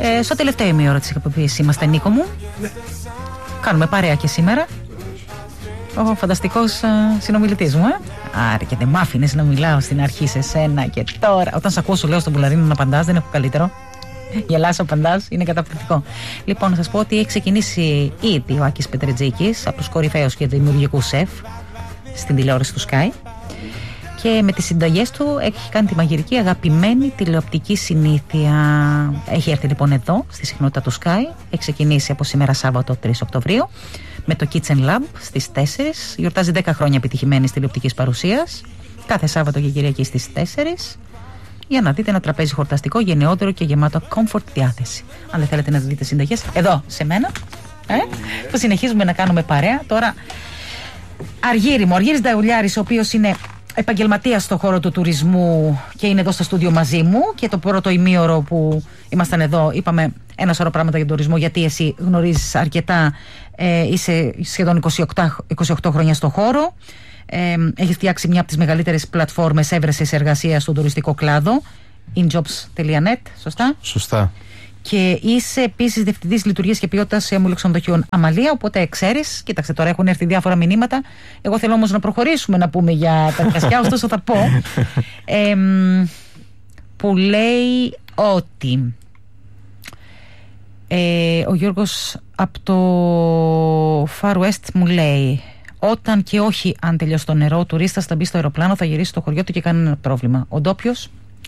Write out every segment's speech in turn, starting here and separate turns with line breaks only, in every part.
Στο τελευταίο ημίωρο της εκπομπής είμαστε, Νίκο μου. Κάνουμε παρέα και σήμερα. Ο φανταστικός συνομιλητής μου, Άρα και δεν μ' άφηνες να μιλάω στην αρχή σε σένα και τώρα. Όταν σ' ακούω, σου λέω στον Πουλαρίνο να απαντάς, δεν έχω καλύτερο. Γελάς, απαντάς, είναι καταπληκτικό. Λοιπόν, να σας πω ότι έχει ξεκινήσει ήδη ο Άκης Πετρετζίκης, από τους κορυφαίους και δημιουργικούς σεφ στην τηλεόραση του Sky. Και με τις συνταγές του έχει κάνει τη μαγειρική αγαπημένη τηλεοπτική συνήθεια. Έχει έρθει λοιπόν εδώ, στη συχνότητα του Sky. Έχει ξεκινήσει από σήμερα Σάββατο 3 Οκτωβρίου με το Kitchen Lab στις 4. Γιορτάζει 10 χρόνια επιτυχημένης τηλεοπτικής παρουσίας. Κάθε Σάββατο και Κυριακή στις 4. Για να δείτε ένα τραπέζι χορταστικό, γενναιόδωρο και γεμάτο comfort διάθεση. Αν δεν θέλετε να δείτε συνταγές, εδώ σε μένα, που συνεχίζουμε να κάνουμε παρέα. Τώρα, Αργύρι μου, Αργύρης Νταουλιάρης, ο οποίος είναι επαγγελματίας στον χώρο του τουρισμού και είναι εδώ στο στούντιο μαζί μου. Και το πρώτο ημίωρο που ήμασταν εδώ, είπαμε ένα σωρό πράγματα για τον τουρισμό, γιατί εσύ γνωρίζεις αρκετά, είσαι σχεδόν 28 χρόνια στον χώρο. Έχει φτιάξει μια από τις μεγαλύτερες πλατφόρμες έβρεσης εργασίας στον τουριστικό κλάδο, injobs.net, σωστά?
Σωστά.
Και είσαι επίσης διευθυντής λειτουργίας και ποιότητας σε ξενοδοχείων Αμαλία. Οπότε ξέρεις, κοίταξε, τώρα έχουν έρθει διάφορα μηνύματα. Εγώ θέλω όμως να προχωρήσουμε να πούμε για τα κρασιά, ωστόσο θα πω. Που λέει ότι ο Γιώργος από το Far West μου λέει: όταν και όχι αν τελειώσει το νερό, ο τουρίστας θα μπει στο αεροπλάνο, θα γυρίσει στο χωριό του και κάνει ένα πρόβλημα. Ο ντόπιος,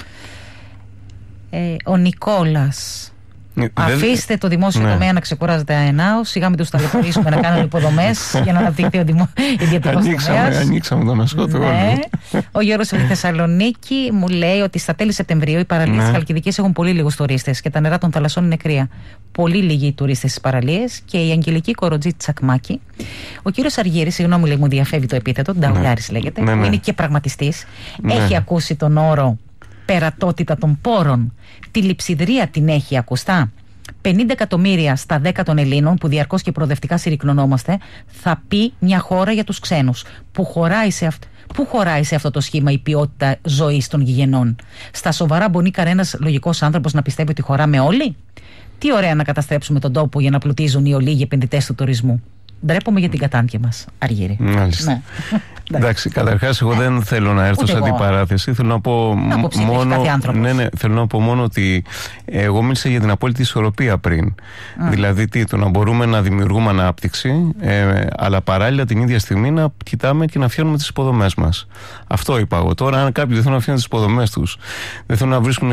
ο Νικόλας. Αφήστε το δημόσιο τομέα να ξεκουράζεται αενάως. Σιγά μην τους ταλαιπωρήσουμε να κάνουν υποδομές για να αναπτυχθεί ο ιδιωτικός τομέας.
Ανοίξαμε τον ασκότο.
Ναι. Ο Γιώργος από τη Θεσσαλονίκη μου λέει ότι στα τέλη Σεπτεμβρίου οι παραλίες της Χαλκιδικής έχουν πολύ λίγους τουρίστες και τα νερά των θαλασσών είναι κρύα. Πολύ λίγοι τουρίστες στις παραλίες. Και η Αγγελική Κοροτζή Τσακμάκη. Ο κύριος Αργύρης, συγγνώμη, λέει, μου διαφεύγει το επίθετο, Νταουλιάρης λέγεται, που είναι και πραγματιστής. Έχει ακούσει τον όρο περατότητα των πόρων. Τη λειψιδρία την έχει ακουστά. 50 εκατομμύρια στα 10 των Ελλήνων, που διαρκώς και προοδευτικά συρρυκνωνόμαστε, θα πει μια χώρα για τους ξένους. Πού χωράει σε αυτό το σχήμα η ποιότητα ζωής των γηγενών? Στα σοβαρά μπορεί κανένας λογικός άνθρωπος να πιστεύει ότι χωράμε όλοι? Τι ωραία να καταστρέψουμε τον τόπο για να πλουτίζουν οι ολίγοι επενδυτές του τουρισμού. Ντρέπομαι για την κατάντια μας, Αργύρη.
Μάλιστα. Ναι. Εντάξει, καταρχάς εγώ δεν θέλω να έρθω σε αντιπαράθεση. Θέλω να πω θέλω να πω μόνο ότι εγώ μίλησα για την απόλυτη ισορροπία πριν. Δηλαδή το να μπορούμε να δημιουργούμε ανάπτυξη, αλλά παράλληλα την ίδια στιγμή να κοιτάμε και να φτιάχνουμε τις υποδομές μας. Αυτό είπα εγώ. Τώρα, αν κάποιοι δεν θέλουν να φτιάχνουν τις υποδομές τους, δεν θέλουν να βρίσκουν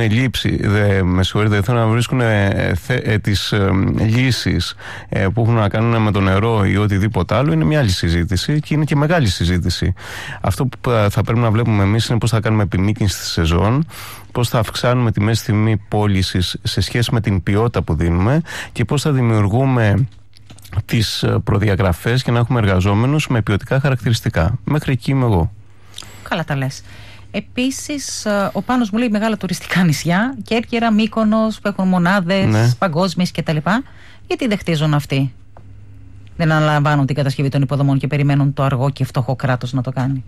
δεν θέλουν να βρίσκουν τις λύσεις που έχουν να κάνουν με το νερό ή οτιδήποτε άλλο, είναι μια άλλη συζήτηση και είναι και μεγάλη συζήτηση. Αυτό που θα πρέπει να βλέπουμε εμείς είναι πώς θα κάνουμε επιμήκυνση στη σεζόν, πώς θα αυξάνουμε τη μέση τιμή πώλησης σε σχέση με την ποιότητα που δίνουμε και πώς θα δημιουργούμε τις προδιαγραφές για να έχουμε εργαζόμενους με ποιοτικά χαρακτηριστικά. Μέχρι εκεί είμαι εγώ. Καλά τα λες.
Επίσης, ο Πάνος μου λέει μεγάλα τουριστικά νησιά, Κέρκυρα, Μύκονος, που έχουν μονάδες παγκόσμιες κτλ. Γιατί δεν χτίζουν αυτοί? Δεν αναλαμβάνουν την κατασκευή των υποδομών και περιμένουν το αργό και φτωχό κράτος να το κάνει.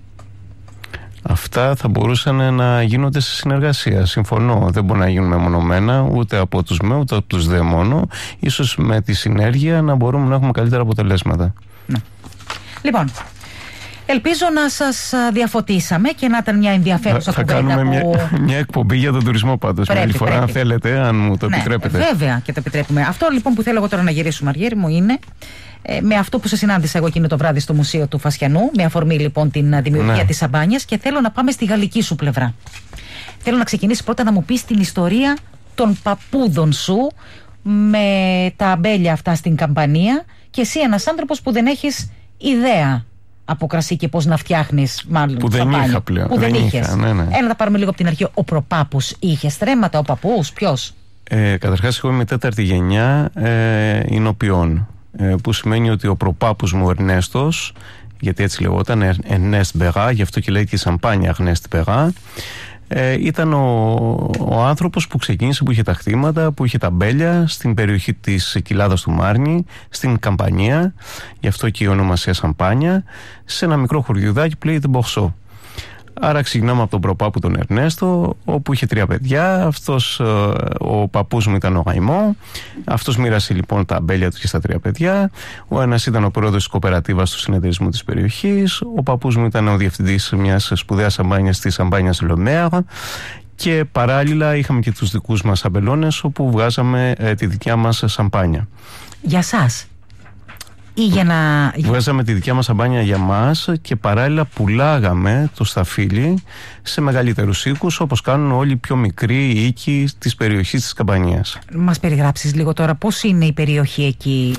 Αυτά θα μπορούσαν να γίνονται σε συνεργασία. Συμφωνώ. Δεν μπορεί να γίνουν μεμονωμένα ούτε από τους ΜΕ ούτε από τους ΔΕ μόνο. Ίσως με τη συνέργεια να μπορούμε να έχουμε καλύτερα αποτελέσματα. Ναι.
Λοιπόν, ελπίζω να σας διαφωτίσαμε και να ήταν μια ενδιαφέρουσα κουβέντα.
Θα κάνουμε μια εκπομπή για τον τουρισμό πάντως. Μια άλλη φορά, αν θέλετε, αν μου το επιτρέπετε.
Βέβαια και το επιτρέπουμε. Αυτό λοιπόν που θέλω εγώ τώρα να γυρίσουμε, Αργύρη μου, είναι με αυτό που σε συνάντησα εγώ εκείνο το βράδυ στο Μουσείο του Φασιανού, με αφορμή λοιπόν την δημιουργία της σαμπάνιας, και θέλω να πάμε στη γαλλική σου πλευρά. Θέλω να ξεκινήσεις πρώτα να μου πεις την ιστορία των παππούδων σου με τα αμπέλια αυτά στην Καμπανία, και εσύ ένας άνθρωπος που δεν έχεις ιδέα από κρασί και πώς να φτιάχνεις, μάλλον
που δεν είχα πλέον.
Που δεν είχες. Ναι. Ένα να πάρουμε λίγο από την αρχή. Ο προπάπους είχε στρέμματα, ο παππούς, ποιος?
Καταρχάς εγώ είμαι τέταρτη γενιά εινοποιών, που σημαίνει ότι ο προπάπους μου Ερνέστος, γιατί έτσι λεγόταν, Ερνέστ Μπεγά, γι' αυτό και λέει και σαμπάνια Ερνέστ Μπεγά, ήταν ο άνθρωπος που ξεκίνησε, που είχε τα χτήματα, που είχε τα μπέλια στην περιοχή της κοιλάδας του Μάρνη, στην Καμπανία, γι' αυτό και η ονομασία Σαμπάνια, σε ένα μικρό χωριουδάκι που λέγεται Μπορσό. Άρα ξεκινάμε από τον προπάπου τον Ερνέστο, όπου είχε 3 παιδιά. Αυτός, ο παππούς μου ήταν ο Γαϊμό. Αυτός μοίρασε λοιπόν τα αμπέλια του και στα 3 παιδιά. Ο ένας ήταν ο πρόεδρος της κοπερατίβας του συνεταιρισμού της περιοχής. Ο παππούς μου ήταν ο διευθυντής μιας σπουδαίας σαμπάνιας της Σαμπάνιας Λομέρα. Και παράλληλα είχαμε και τους δικούς μας αμπελώνες, όπου βγάζαμε τη δικιά μας σαμπάνια.
Για σας? Ή για να...
Βγάζαμε τη δικιά μας σαμπάνια για μας και παράλληλα πουλάγαμε το σταφύλι σε μεγαλύτερους οίκους, όπως κάνουν όλοι οι πιο μικροί οίκοι της περιοχής της Καμπανίας.
Μας περιγράψεις λίγο τώρα πώς είναι η περιοχή εκεί?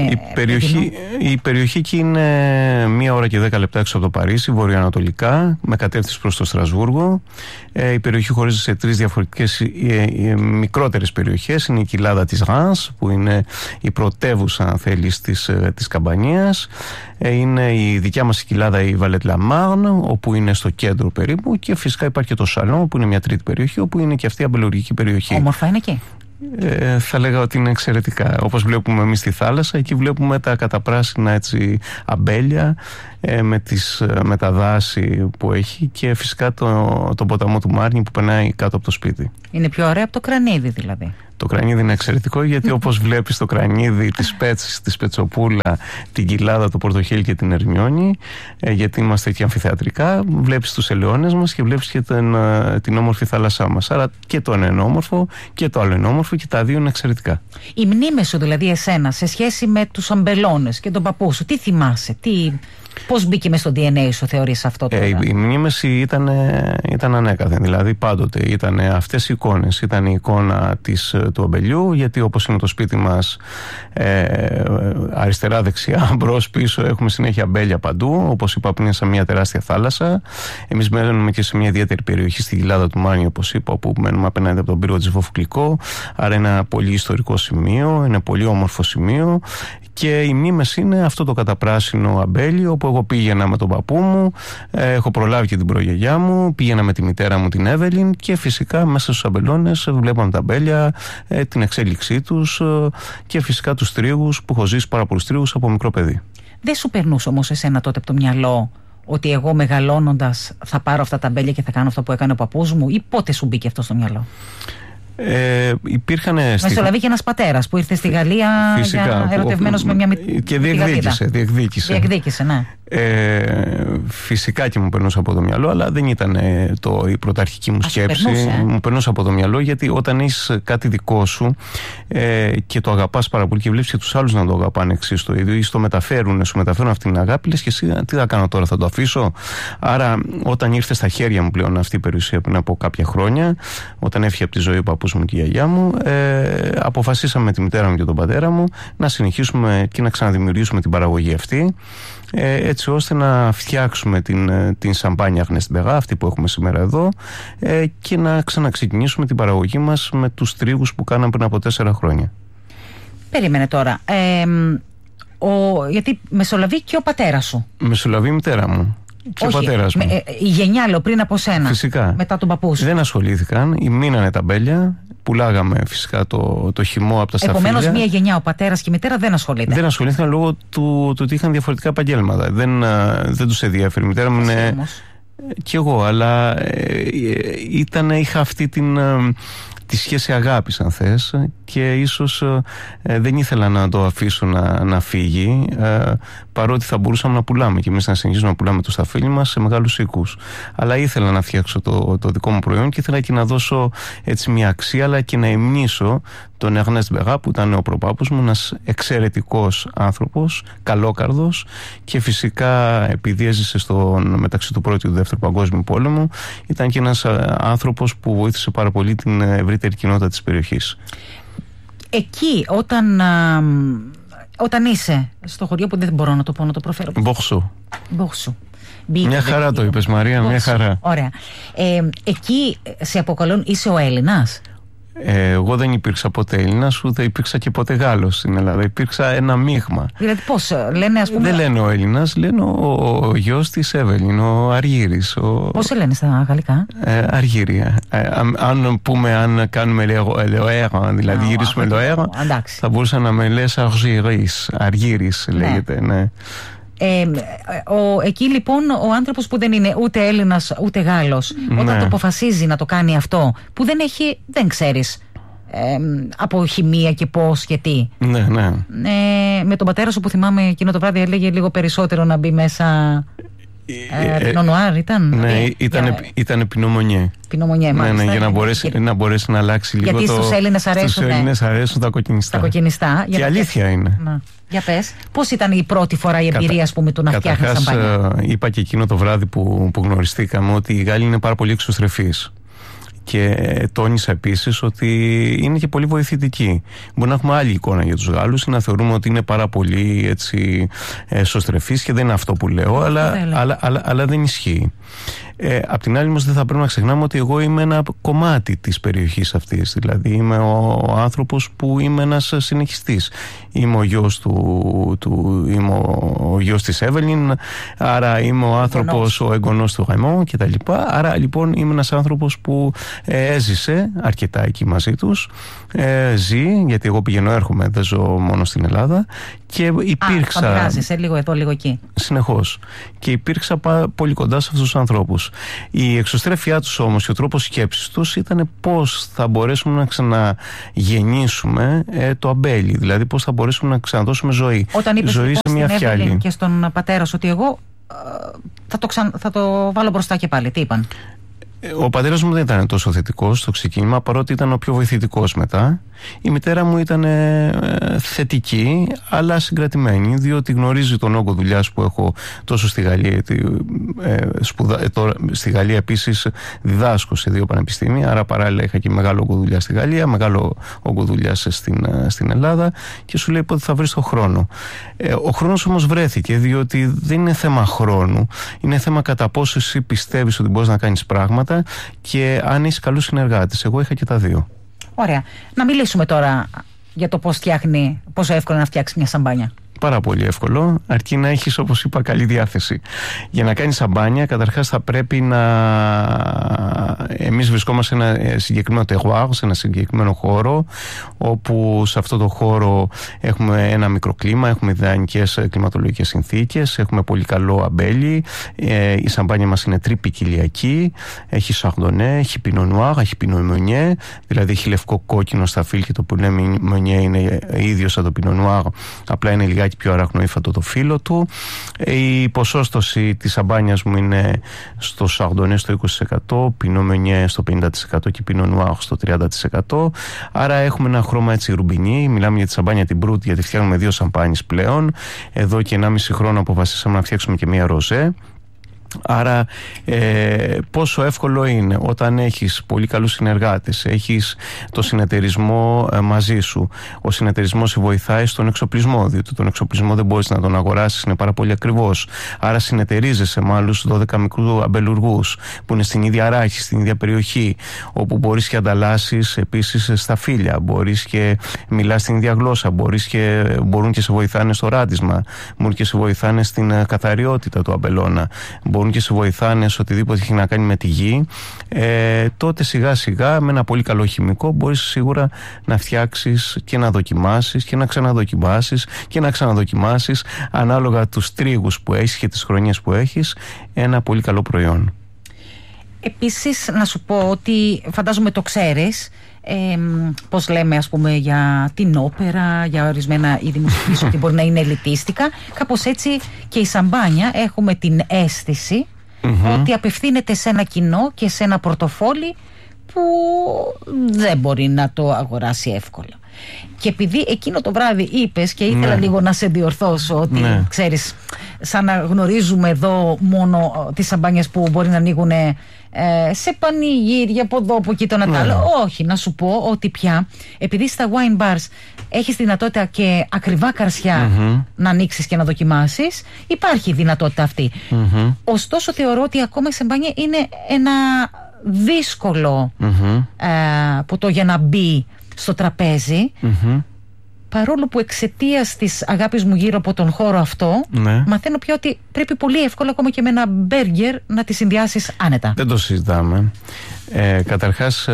Η περιοχή εκεί είναι 1 ώρα και 10 λεπτά έξω από το Παρίσι, βορειοανατολικά, με κατεύθυνση προς το Στρασβούργο. Η περιοχή χωρίζεται σε 3 διαφορετικές μικρότερες περιοχές. Είναι η κοιλάδα της Ρανς, που είναι η πρωτεύουσα, αν θέλεις, της Καμπανίας. Είναι η δικιά μας κοιλάδα, η Βαλέτ Λα Μάρν, όπου είναι στο κέντρο περίπου, και φυσικά υπάρχει και το Σαλόν, που είναι μια τρίτη περιοχή, όπου είναι και αυτή η αμπελουργική περιοχή.
Όμορφα είναι εκεί?
Θα λέγα ότι είναι εξαιρετικά. Όπως βλέπουμε εμείς στη θάλασσα, εκεί βλέπουμε τα καταπράσινα έτσι αμπέλια, με τα δάση που έχει, και φυσικά τον ποταμό του Μάρνη που περνάει κάτω από το σπίτι. Είναι πιο ωραίο από το Κρανίδι δηλαδή? Το Κρανίδι είναι εξαιρετικό, γιατί όπως βλέπεις το Κρανίδι, τις Πέτσες, τη Σπετσοπούλα, την Κοιλάδα, το Πορτοχέλι και την Ερμιόνη, γιατί είμαστε εκεί αμφιθεατρικά, βλέπεις τους ελαιώνες μας και βλέπεις και την όμορφη θάλασσά μας. Άρα και το ένα είναι όμορφο και το άλλο είναι όμορφο, και τα δύο είναι εξαιρετικά. Οι μνήμες σου δηλαδή εσένα σε σχέση με τους αμπελώνες και τον παππού σου, τι θυμάσαι, πώς μπήκε μες στο DNA σου, θεωρείς αυτό τώρα? Η μνήμεση ήταν ανέκαθεν, δηλαδή πάντοτε ήταν αυτές οι εικόνες. Ήταν η εικόνα του αμπελιού, γιατί όπως είναι το σπίτι μας, αριστερά, δεξιά, μπρος, πίσω, έχουμε συνέχεια αμπέλια παντού. Όπως είπα πριν, σαν μια τεράστια θάλασσα. Εμείς μένουμε και σε μια ιδιαίτερη περιοχή στη Κοιλάδα του Μάνη, όπως είπα, όπου μένουμε απέναντι από τον πύργο της Βοφουκλικό. Άρα είναι ένα πολύ ιστορικό σημείο, ένα πολύ όμορφο σημείο. Και οι μνήμες είναι αυτό το καταπράσινο αμπέλι, όπου εγώ πήγαινα με τον παππού μου, έχω προλάβει και την προγιαγιά μου, πήγαινα με τη μητέρα μου την Εύελιν, και φυσικά μέσα στους αμπελώνες βλέπαμε τα αμπέλια, την εξέλιξή τους, και φυσικά τους τρίγους, που έχω ζήσει πάρα πολλούς τρίγους από μικρό παιδί. Δεν σου περνούσε όμως εσένα τότε από το μυαλό ότι εγώ μεγαλώνοντας θα πάρω αυτά τα αμπέλια και θα κάνω αυτό που έκανε ο παππούς μου, ή πότε σου μπήκε αυτό στο μυαλό? Μεσολαβεί και ένας πατέρας που ήρθε στη Γαλλία, φυσικά, ερωτευμένος με μια μητέρα. Και διεκδίκησε, ναι. Φυσικά και μου περνούσε από το μυαλό, αλλά δεν ήταν η πρωταρχική μου σκέψη. Μου περνούσε από το μυαλό, γιατί όταν έχεις κάτι δικό σου και το αγαπάς πάρα πολύ και βλέπεις και τους άλλους να το αγαπάνε εξίσου το ίδιο, ή σου μεταφέρουν αυτή την αγάπη, λες και εσύ τι θα κάνω τώρα, θα το αφήσω? Άρα όταν ήρθε στα χέρια μου πλέον αυτή η περιουσία πριν από κάποια χρόνια, όταν έφυγε από τη ζωή ο παππούς μου και η γιαγιά μου, αποφασίσαμε με τη μητέρα μου και τον πατέρα μου να συνεχίσουμε και να ξαναδημιουργήσουμε την παραγωγή αυτή, έτσι ώστε να φτιάξουμε την σαμπάνια Γνεστμπεγά, αυτή που έχουμε σήμερα εδώ, και να ξαναξεκινήσουμε την παραγωγή μας με τους τρίγους που κάναμε πριν από 4 χρόνια. Περίμενε τώρα, γιατί μεσολαβεί και ο πατέρας σου? Μεσολαβεί η μητέρα μου και ο πατέρας μου. Η γενιά, λέω, πριν από σένα. Φυσικά. Μετά τον παππού σου. Δεν ασχολήθηκαν, μείνανε τα μπέλια. Πουλάγαμε φυσικά το χυμό από τα σταφύλια. Επομένως, μία γενιά, ο πατέρας και η μητέρα, δεν ασχολείται. Δεν ασχολήθηκαν λόγω του ότι είχαν διαφορετικά επαγγέλματα. Δεν τους ενδιαφέρει. Η μητέρα μου είναι. Κι εγώ, αλλά είχα αυτή τη σχέση αγάπης, αν θες, και ίσως δεν ήθελα να το αφήσω να φύγει, παρότι θα μπορούσαμε να πουλάμε και εμείς να συνεχίσουμε να πουλάμε το σταφύλι μας σε μεγάλους οίκους. Αλλά ήθελα να φτιάξω το δικό μου προϊόν και ήθελα και να δώσω έτσι μια αξία, αλλά και να υμνήσω τον Ερνέστ Μπεγά, που ήταν ο προπάπους μου, ένας εξαιρετικός άνθρωπος, καλόκαρδος, και φυσικά επειδή έζησε μεταξύ του Πρώτου και του Δεύτερου Παγκόσμιου Πόλεμου, ήταν και ένας άνθρωπος που βοήθησε πάρα πολύ την ευρύτερη κοινότητα της περιοχής. Εκεί όταν είσαι στο χωριό, που δεν μπορώ να το πω, να το προφέρω. Μποχσού. Μια χαρά το είπες, Μαρία, μια χαρά. Ωραία. Εκεί σε αποκαλούν είσαι ο Έλληνας? Εγώ δεν υπήρξα ποτέ Έλληνας, ούτε υπήρξα και ποτέ Γάλλος στην Ελλάδα. Υπήρξα ένα μείγμα. Δηλαδή πώς λένε, ας πούμε? Δεν λένε ο Έλληνας, λένε ο γιος της Εύελιν, ο Αργύρης. Πώς σε λένε στα γαλλικά? Αργύρια. Αν κάνουμε λεοέρα, δηλαδή γυρίσουμε λεοέρα, θα μπορούσα να με λες Αργύρης λέγεται, ναι.
Εκεί λοιπόν ο άνθρωπος που δεν είναι ούτε Έλληνας ούτε Γάλλος, όταν το αποφασίζει να το κάνει αυτό, που δεν ξέρεις από χημεία και πώς και τι. Με τον πατέρα σου που θυμάμαι εκείνο το βράδυ έλεγε λίγο περισσότερο να μπει μέσα. Πινό Νουάρ ήταν.
Ναι, ήταν Πινό Μονιέ. Για να μπορέσει να αλλάξει λίγο.
Γιατί στους Έλληνες
αρέσουν τα κοκκινιστά.
Και
αλήθεια είναι.
Για πες, πώς ήταν η πρώτη φορά η εμπειρία, ας πούμε, του να φτιάχνεις σαμπάνια?
Είπα και εκείνο το βράδυ που γνωριστήκαμε ότι οι Γάλλοι είναι πάρα πολύ εξωστρεφείς. Και τόνισα επίσης ότι είναι και πολύ βοηθητικοί. Μπορεί να έχουμε άλλη εικόνα για τους Γάλλους ή να θεωρούμε ότι είναι πάρα πολύ έτσι εσωστρεφείς και δεν είναι αυτό που λέω, αλλά δεν ισχύει. Απ' την άλλη όμως δεν θα πρέπει να ξεχνάμε ότι εγώ είμαι ένα κομμάτι της περιοχής αυτής. Δηλαδή είμαι ο άνθρωπος που είμαι ένας συνεχιστής. Είμαι ο είμαι ο γιος της Εύελιν, άρα είμαι ο άνθρωπος, ο εγγονός του Γαϊμό κτλ. Άρα λοιπόν είμαι ένας άνθρωπος που έζησε αρκετά εκεί μαζί τους, ζει, γιατί εγώ πηγαίνω έρχομαι, δεν ζω μόνο στην Ελλάδα, και υπήρξα.
Παντράζεσαι λίγο εδώ, λίγο εκεί.
Συνεχώς. Και υπήρξα πολύ κοντά σε αυτούς τους ανθρώπους. Η εξωστρέφειά τους όμως και ο τρόπος σκέψης τους ήταν πώς θα μπορέσουμε να ξαναγεννήσουμε το αμπέλι. Δηλαδή πώς θα μπορέσουμε να ξαναδώσουμε ζωή.
Όταν είπες
ζωή σε μια φιάλη.
Και στον πατέρα σου ότι εγώ θα το βάλω μπροστά και πάλι, τι είπαν?
Ο πατέρας μου δεν ήταν τόσο θετικός στο ξεκίνημα, παρότι ήταν ο πιο βοηθητικός μετά. Η μητέρα μου ήταν θετική, αλλά συγκρατημένη, διότι γνωρίζει τον όγκο δουλειάς που έχω τόσο στη Γαλλία. Στη Γαλλία επίσης διδάσκω σε 2 πανεπιστήμια, άρα παράλληλα είχα και μεγάλο όγκο δουλειά στη Γαλλία, μεγάλο όγκο δουλειά στην Ελλάδα, και σου λέει πότε θα βρεις τον χρόνο. Ο χρόνος όμως βρέθηκε, διότι δεν είναι θέμα χρόνου, είναι θέμα κατά πόσο εσύ πιστεύεις ότι μπορείς να κάνεις πράγματα και αν είσαι καλούς συνεργάτες. Εγώ είχα και τα δύο.
Ωραία. Να μιλήσουμε τώρα για το πόσο εύκολο να φτιάξει μια σαμπάνια.
Πάρα πολύ εύκολο, αρκεί να έχεις, όπως είπα, καλή διάθεση. Για να κάνεις σαμπάνια, καταρχάς θα πρέπει εμείς βρισκόμαστε σε ένα συγκεκριμένο terroir, σε ένα συγκεκριμένο χώρο, όπου σε αυτό το χώρο έχουμε ένα μικροκλίμα, έχουμε ιδανικές κλιματολογικές συνθήκες, έχουμε πολύ καλό αμπέλι, η σαμπάνια μας είναι τρυπικυλιακή, έχει σαρντονέ, έχει πινό νουάρ, έχει πινό μονιέ, δηλαδή έχει λευκό κόκκινο στα φύλλα, και το που λέμε μονιέ είναι ίδιο σαν το πινό νουάρ, απλά είναι λιγάκι πιο αραχνοήφατο το φύλλο του. Η ποσόστοση της σαμπάνιας μου είναι στο σαρντονέ στο 20%, πινό μονιέ στο 50% και πινό νουάρ στο 30%. Άρα έχουμε ένα χρώμα έτσι ρουμπινί. Μιλάμε για τη σαμπάνια την μπρούτ, γιατί φτιάχνουμε 2 σαμπάνιες πλέον. Εδώ και 1,5 χρόνο αποφασίσαμε να φτιάξουμε και μία ροζέ. Άρα πόσο εύκολο είναι όταν έχεις πολύ καλούς συνεργάτες, έχεις το συνεταιρισμό μαζί σου. Ο συνεταιρισμός σε βοηθάει στον εξοπλισμό, διότι τον εξοπλισμό δεν μπορείς να τον αγοράσεις, είναι πάρα πολύ ακριβός. Άρα συνεταιρίζεσαι με άλλους 12 μικρούς αμπελουργούς που είναι στην ίδια ράχη, στην ίδια περιοχή, όπου μπορείς και ανταλλάσσεις επίσης στα φύλλα, μπορείς και μιλάς στην ίδια γλώσσα, μπορούν και σε βοηθάνε στο ράντισμα, μπορούν και σε βοηθάνε στην καθαριότητα του αμπελώνα, μπορούν και σε βοηθάνε σε οτιδήποτε έχει να κάνει με τη γη, τότε σιγά σιγά με ένα πολύ καλό χημικό μπορείς σίγουρα να φτιάξεις και να δοκιμάσεις και να ξαναδοκιμάσεις και να ξαναδοκιμάσεις, ανάλογα τους τρίγους που έχεις και τις χρονιές που έχεις, ένα πολύ καλό προϊόν.
Επίσης να σου πω ότι φαντάζομαι το ξέρεις, πώς λέμε ας πούμε για την όπερα, για ορισμένα είδη μουσικής ότι μπορεί να είναι ελιτίστικα, κάπως έτσι και η σαμπάνια έχουμε την αίσθηση ότι απευθύνεται σε ένα κοινό και σε ένα πορτοφόλι που δεν μπορεί να το αγοράσει εύκολα. Και επειδή εκείνο το βράδυ είπες και ήθελα λίγο να σε διορθώσω ότι ξέρεις, σαν να γνωρίζουμε εδώ μόνο τις σαμπάνιες που μπορεί να ανοίγουν σε πανηγύρια από εδώ, από εκεί, το άλλο. Όχι, να σου πω ότι πια επειδή στα wine bars έχεις δυνατότητα και ακριβά καρσιά να ανοίξεις και να δοκιμάσεις, υπάρχει η δυνατότητα αυτή. Ωστόσο θεωρώ ότι ακόμα η σαμπάνια είναι ένα δύσκολο ποτό για να μπει στο τραπέζι, παρόλο που εξαιτίας της αγάπης μου γύρω από τον χώρο αυτό, μαθαίνω πια ότι πρέπει πολύ εύκολα ακόμα και με ένα μπέργκερ να τη συνδυάσεις άνετα.
Δεν το συζητάμε. Καταρχάς,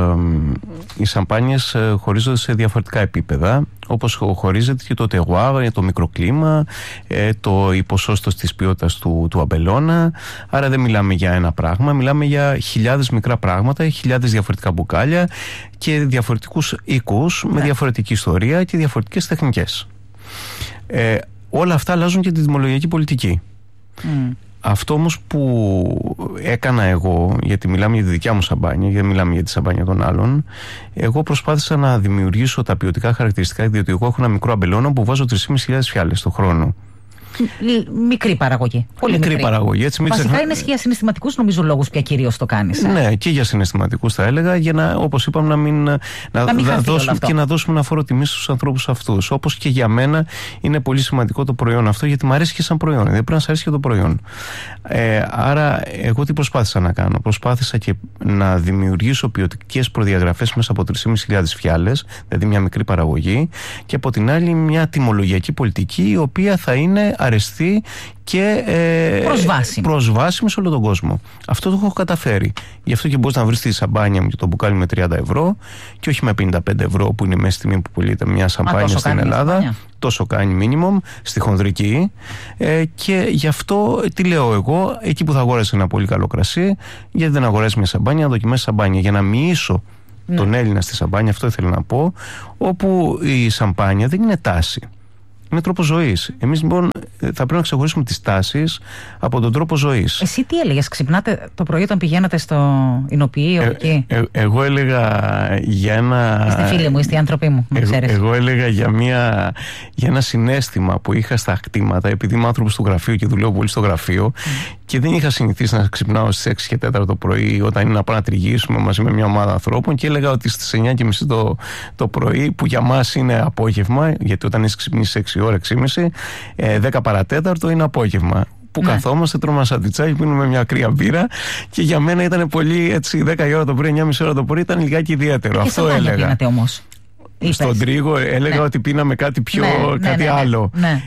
οι σαμπάνιες χωρίζονται σε διαφορετικά επίπεδα, όπως χωρίζεται και το τερουάρ, το μικροκλίμα, η ποσόστοση της ποιότητας του αμπελώνα. Άρα δεν μιλάμε για ένα πράγμα, μιλάμε για χιλιάδες μικρά πράγματα, χιλιάδες διαφορετικά μπουκάλια και διαφορετικούς οίκους με διαφορετική ιστορία και διαφορετικές τεχνικές. Όλα αυτά αλλάζουν και τη τιμολογιακή πολιτική. Αυτό όμως που έκανα εγώ, γιατί μιλάμε για τη δικιά μου σαμπάνια, γιατί μιλάμε για τη σαμπάνια των άλλων, εγώ προσπάθησα να δημιουργήσω τα ποιοτικά χαρακτηριστικά, διότι εγώ έχω ένα μικρό αμπελώνα που βάζω 3.500 φιάλες το χρόνο.
Μικρή παραγωγή. Πολύ μικρή
παραγωγή. Έτσι,
βασικά είναι για συναισθηματικούς, νομίζω, λόγους πια κυρίως το κάνεις.
Ναι, και για συναισθηματικούς θα έλεγα, για να, όπως είπαμε, να δώσουμε ένα φόρο τιμής στους ανθρώπους αυτούς. Όπως και για μένα είναι πολύ σημαντικό το προϊόν αυτό, γιατί μου αρέσει και σαν προϊόν. Δεν πρέπει να σας αρέσει και το προϊόν. Άρα, εγώ τι προσπάθησα να κάνω? Προσπάθησα και να δημιουργήσω ποιοτικές προδιαγραφές μέσα από 3.500 φιάλες, δηλαδή μια μικρή παραγωγή, και από την άλλη μια τιμολογιακή πολιτική, η οποία θα είναι αρεστή και προσβάσιμη σε όλο τον κόσμο. Αυτό το έχω καταφέρει. Γι' αυτό και μπορείς να βρεις τη σαμπάνια μου και το μπουκάλι με 30 ευρώ και όχι με 55 ευρώ που είναι μέσα στη τιμή που πωλείται μια σαμπάνια στην Ελλάδα. Τόσο κάνει minimum στη χονδρική. Και γι' αυτό τι λέω εγώ, εκεί που θα αγοράσει ένα πολύ καλό κρασί, γιατί δεν αγοράζει μια σαμπάνια, να δοκιμάσει σαμπάνια, για να μοιήσω τον Έλληνα στη σαμπάνια. Αυτό ήθελα να πω, όπου η σαμπάνια δεν είναι τάση. Είναι τρόπο ζωής. Εμείς λοιπόν θα πρέπει να ξεχωρίσουμε τις τάσεις από τον τρόπο ζωής.
Εσύ τι έλεγες? Ξυπνάτε το πρωί όταν πηγαίνατε στο Ινοποιείο εκεί?
Εγώ έλεγα για ένα...
Είστε φίλοι μου, είστε οι άνθρωποι μου,
εγώ έλεγα για ένα συναίσθημα που είχα στα κτήματα, επειδή είμαι άνθρωπος του γραφείου και δουλεύω πολύ στο γραφείο και δεν είχα συνηθίσει να ξυπνάω στις 6 και 4 το πρωί όταν είναι να πάμε να τριγύσουμε μαζί με μια ομάδα ανθρώπων, και έλεγα ότι στις 9.30 το πρωί, που για μας είναι απόγευμα, γιατί όταν είσαι ξυπνήσει 6 ώρα, 6.30, 10 παρατέταρτο είναι απόγευμα. Που καθόμαστε, τρώμε ένα σαντιτσάκι, πίνουμε μια κρύα μπύρα, και για μένα ήταν πολύ έτσι, 10 η ώρα το πρωί, 9.30 ώρα το πρωί ήταν λιγάκι ιδιαίτερο. Αυτό έλεγα.
Πίνατε όμως?
Στον Τρίγο έλεγα ότι πίναμε κάτι πιο, κάτι άλλο.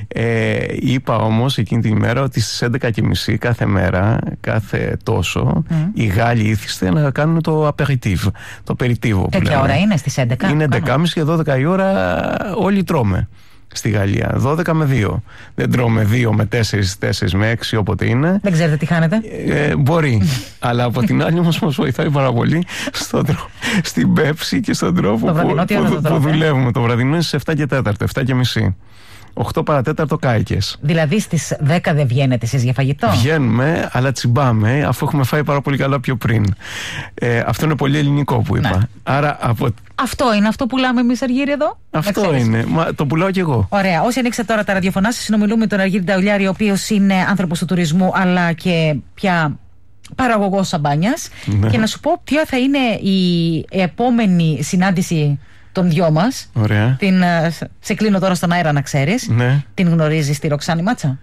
Είπα όμως εκείνη την ημέρα ότι στις 11.30 κάθε μέρα, κάθε τόσο, οι Γάλλοι ήθιστε να κάνουν το aperitif, το περιτίβο.
Τέτοια ώρα είναι στις 11?
Είναι 11.30 και 12 η ώρα όλοι τρώμε. Στη Γαλλία, 12 με 2. Δεν τρώμε 2 με 4, 4 με 6, όποτε είναι.
Δεν ξέρετε τι χάνετε?
Μπορεί. Αλλά από την άλλη όμως μας βοηθάει πάρα πολύ στην πέψη και στον τρόπο που δουλεύουμε. Το βραδινό είναι στις 7 και 4, 7 και μισή. 8 παρατέταρτο κάηκες.
Δηλαδή στις 10 δεν βγαίνετε εσείς για φαγητό?
Βγαίνουμε, αλλά τσιμπάμε, αφού έχουμε φάει πάρα πολύ καλά πιο πριν. Αυτό είναι πολύ ελληνικό που είπα. Άρα,
αυτό είναι αυτό που πουλάμε εμείς, Αργύρι, εδώ?
Αυτό είναι. Το πουλάω κι εγώ.
Ωραία. Όσοι ανοίξατε τώρα τα ραδιοφωνά σας, συνομιλούμε με τον Αργύρι Νταουλιάρη, ο οποίος είναι άνθρωπος του τουρισμού, αλλά και πια παραγωγός σαμπάνιας. Και να σου πω ποια θα είναι η επόμενη συνάντηση των δυο μας.
Ωραία.
Σε κλείνω τώρα στον αέρα, να ξέρεις.
Ναι.
Την γνωρίζεις τη Ροξάνη Μάτσα?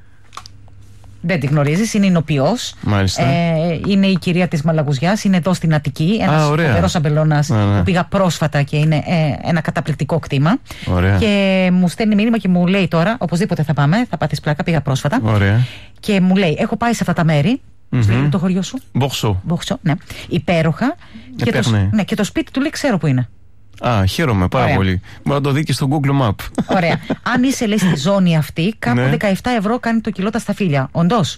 Δεν τη γνωρίζεις, είναι ηνοποιός.
Μάλιστα.
Είναι η κυρία της Μαλαγουζιάς, είναι εδώ στην Αττική. Ένας φοβερός αμπελώνας που πήγα πρόσφατα και είναι ένα καταπληκτικό κτήμα.
Ωραία.
Και μου στέλνει μήνυμα και μου λέει τώρα, οπωσδήποτε θα πάμε, θα πάθεις πλάκα, πήγα πρόσφατα.
Ωραία.
Και μου λέει, έχω πάει σε αυτά τα μέρη. Το χωριό σου? Μπορσό, ναι. Υπέροχα. Και το σπίτι του λέει, ξέρω που είναι.
Χαίρομαι πάρα πολύ. Μπορεί να το δει και στο Google Map.
Ωραία. Αν είσαι, λέει, στη ζώνη αυτή, κάπου 17 ευρώ κάνει το κιλό τα σταφύλια. Όντως?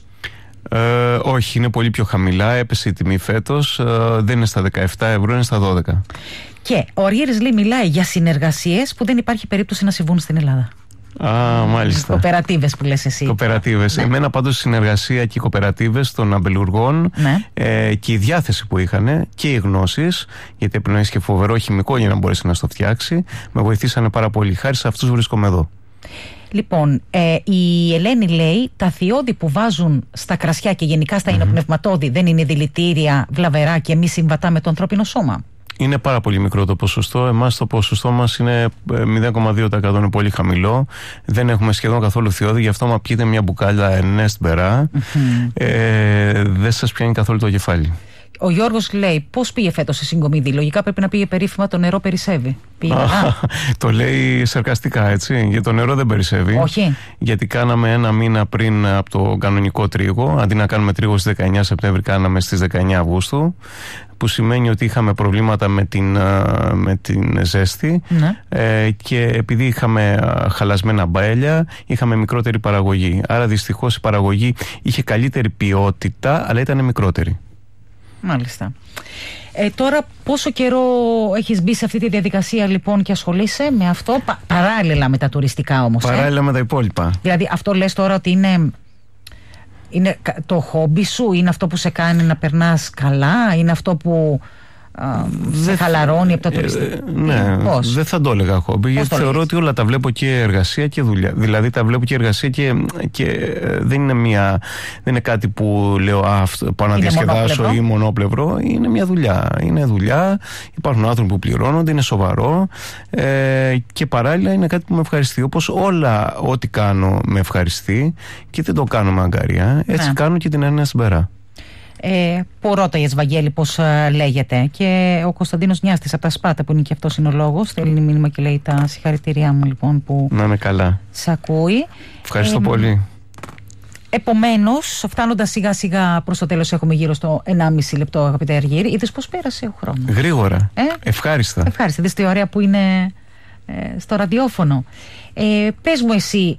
Όχι, είναι πολύ πιο χαμηλά. Έπεσε η τιμή φέτος. Δεν είναι στα 17 ευρώ, είναι στα 12.
Και ο Αργύρης, λέει, μιλάει για συνεργασίες που δεν υπάρχει περίπτωση να συμβούν στην Ελλάδα.
Μάλιστα.
Κοπερατίβες που λες εσύ.
Κοπερατίβες. Εμένα πάντως η συνεργασία και οι κοπερατίβες των αμπελουργών και η διάθεση που είχαν και οι γνώσεις, γιατί πρέπει να έχεις και φοβερό χημικό για να μπορέσει να στο φτιάξει, με βοηθήσανε πάρα πολύ. Χάρη σε αυτούς βρίσκομαι εδώ.
Λοιπόν, η Ελένη λέει, τα θειώδη που βάζουν στα κρασιά και γενικά στα υνοπνευματώδη δεν είναι δηλητήρια, βλαβερά και μη συμβατά με το ανθρώπινο σώμα?
Είναι πάρα πολύ μικρό το ποσοστό. Εμάς το ποσοστό μας είναι 0,2%, είναι πολύ χαμηλό. Δεν έχουμε σχεδόν καθόλου θειώδη. Γι' αυτό, μα πιείτε μια μπουκάλια Ernest Berat, δεν σας πιάνει καθόλου το κεφάλι.
Ο Γιώργος λέει: πώς πήγε φέτος σε Συγκομίδη? Λογικά πρέπει να πήγε περίφημα το νερό περισσεύει.
Το λέει σαρκαστικά, έτσι. Για το νερό δεν περισσεύει.
Όχι.
Γιατί κάναμε ένα μήνα πριν από το κανονικό τρίγο. Αντί να κάνουμε τρίγο στις 19 Σεπτέμβρη, κάναμε στις 19 Αυγούστου. Που σημαίνει ότι είχαμε προβλήματα με την ζέστη.
Ναι.
Και επειδή είχαμε χαλασμένα μπαέλια, είχαμε μικρότερη παραγωγή. Άρα δυστυχώς η παραγωγή είχε καλύτερη ποιότητα, αλλά ήταν μικρότερη.
Μάλιστα. Τώρα πόσο καιρό έχεις μπει σε αυτή τη διαδικασία λοιπόν και ασχολείσαι με αυτό, παράλληλα με τα τουριστικά όμως?
Παράλληλα με τα υπόλοιπα.
Δηλαδή αυτό λες τώρα ότι είναι το χόμπι σου, είναι αυτό που σε κάνει να περνάς καλά, είναι αυτό που σε χαλαρώνει από τα τουριστικά?
Ναι, δεν θα το έλεγα χόμπι, γιατί θεωρώ ότι όλα τα βλέπω και εργασία και δουλειά. Δηλαδή τα βλέπω και εργασία και δεν είναι κάτι που λέω πάω να διασκεδάσω ή μονόπλευρο. Είναι μια δουλειά. Είναι δουλειά, υπάρχουν άνθρωποι που πληρώνονται, είναι σοβαρό και παράλληλα είναι κάτι που με ευχαριστεί. Όπως όλα, ό,τι κάνω με ευχαριστεί και δεν το κάνω με αγκαρία. Έτσι κάνω και την Έρευνα στην Πέρα.
Που ρώταγες, Βαγγέλη, πώς λέγεται. Και ο Κωνσταντίνος Νιάστης από τα Σπάτα, που είναι και αυτός συνολόγος, στέλνει μήνυμα και λέει τα συγχαρητήριά μου λοιπόν που
να είναι καλά.
Σ' ακούει.
Ευχαριστώ πολύ.
Επομένως, φτάνοντας σιγά σιγά προς το τέλος, έχουμε γύρω στο 1,5 λεπτό, αγαπητέ Αργύρη. Είδες πώς πέρασε ο χρόνος?
Γρήγορα. Ευχάριστα.
Ευχάριστα. Δες τι ωραία που είναι στο ραδιόφωνο. Πες μου εσύ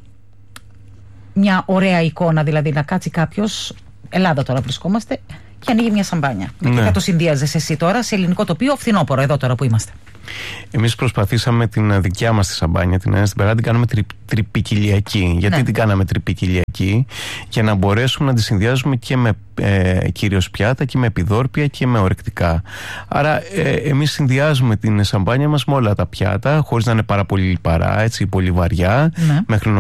μια ωραία εικόνα, δηλαδή να κάτσει κάποιος, Ελλάδα τώρα βρισκόμαστε, και ανοίγει μια σαμπάνια. Ναι. Και θα το συνδυάζεσαι εσύ τώρα σε ελληνικό τοπίο, φθινόπωρο, εδώ τώρα που είμαστε. Εμείς
προσπαθήσαμε την δικιά μας τη σαμπάνια, την Έρευνα στην Πέρα, την κάνουμε τρυπικυλιακή. Γιατί την κάναμε τρυπικυλιακή? Για να μπορέσουμε να τη συνδυάζουμε και με κυρίως πιάτα και με επιδόρπια και με ορεκτικά. Άρα εμείς συνδυάζουμε την σαμπάνια μας με όλα τα πιάτα, χωρίς να είναι πάρα πολύ λιπαρά, έτσι, πολύ βαριά, μέχρι